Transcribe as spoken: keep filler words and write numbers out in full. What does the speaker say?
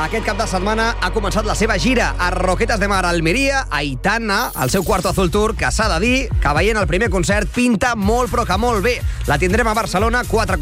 aquest cap de setmana ha començat la seva gira a Roquetas de Mar, Almeria, Aitana, el seu Cuarto Azul Tour, que s'ha de dir que veient el primer concert pinta molt però que molt bé. La tindrem a Barcelona, quatre